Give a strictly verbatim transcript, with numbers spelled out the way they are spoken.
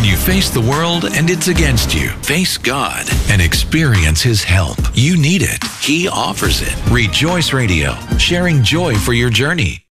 When you face the world and it's against you, face God and experience His help. You need it. He offers it. Rejoice Radio, sharing joy for your journey.